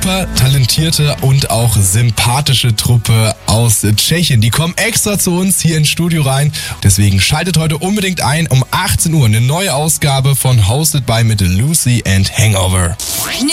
super talentierte und auch sympathische Truppe aus Tschechien. Die kommen extra zu uns hier ins Studio rein. Deswegen schaltet heute unbedingt ein um 18 Uhr eine neue Ausgabe von Hosted by mit Lucy and Hangover.